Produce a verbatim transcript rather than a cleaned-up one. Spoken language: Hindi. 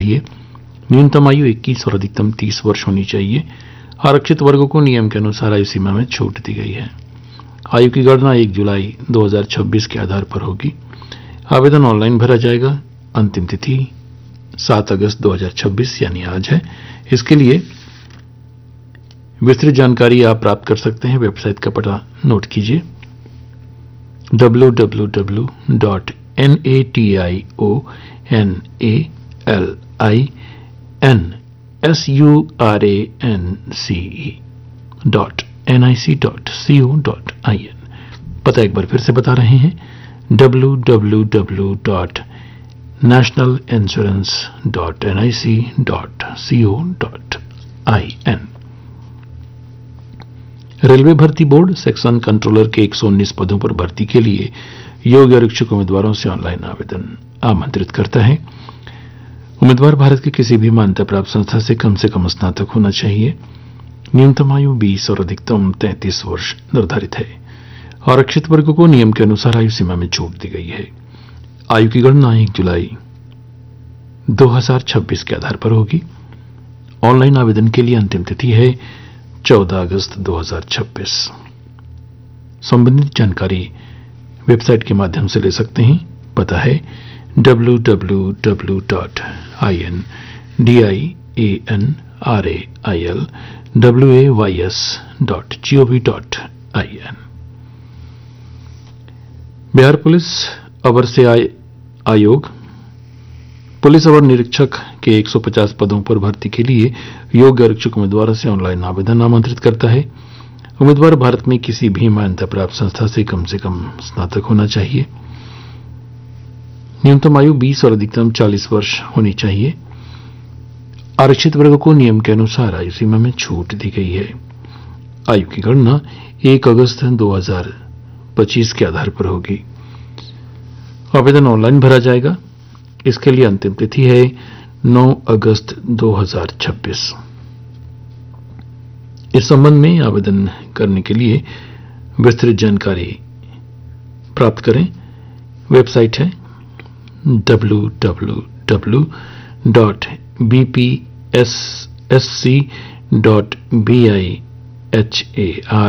लिए न्यूनतम आयु इक्कीस और अधिकतम तीस वर्ष होनी चाहिए। आरक्षित वर्गों को नियम के अनुसार आयु सीमा में छूट दी गई है। आयु की गणना एक जुलाई दो हज़ार छब्बीस के आधार पर होगी। आवेदन ऑनलाइन भरा जाएगा। अंतिम तिथि सात अगस्त दो हज़ार छब्बीस यानी आज है। इसके लिए विस्तृत जानकारी आप प्राप्त कर सकते हैं। वेबसाइट का पता नोट कीजिए W W W dot N A T I O N A L I N S U R A N C E dot N I C dot C O dot I N. पता एक बार फिर से बता रहे हैं W W W dot national insurance dot N I C dot C O dot I N. Railway भर्ती बोर्ड सेक्शन कंट्रोलर के एक सौ उन्नीस पदों पर भर्ती के लिए योग्य आरक्षक उम्मीदवारों से ऑनलाइन आवेदन आमंत्रित करता है। उम्मीदवार भारत के किसी भी मान्यता प्राप्त संस्था से कम से कम स्नातक होना चाहिए। न्यूनतम आयु बीस और अधिकतम तैंतीस वर्ष निर्धारित है। आरक्षित वर्गों को नियम के अनुसार आयु सीमा में छूट दी गई है। आयु की गणना एक जुलाई दो हज़ार छब्बीस के आधार पर होगी। ऑनलाइन आवेदन के लिए अंतिम तिथि है चौदह अगस्त दो हज़ार छब्बीस। संबंधित जानकारी वेबसाइट के माध्यम से ले सकते हैं। पता है W W W dot I N D I A N R A I L W A Y S dot G O V dot I N. Bihar police अवर से आय आयोग पुलिस अवर निरीक्षक के एक सौ पचास पदों पर भर्ती के लिए योग्य आरक्षक उम्मीदवारों से ऑनलाइन आवेदन आमंत्रित करता है। उम्मीदवार भारत में किसी भी मान्यता प्राप्त संस्था से कम से कम स्नातक होना चाहिए। न्यूनतम आयु बीस और अधिकतम चालीस वर्ष होनी चाहिए। आरक्षित वर्ग को नियम के अनुसार आयु सीमा में छूट दी गई है। आयु की गणना एक अगस्त दो हज़ार पच्चीस के आधार पर होगी। आवेदन ऑनलाइन भरा जाएगा। इसके लिए अंतिम तिथि है नौ अगस्त दो हज़ार छब्बीस। इस संबंध में आवेदन करने के लिए विस्तृत जानकारी प्राप्त करें। वेबसाइट है W W W dot B P S S C dot B I H A R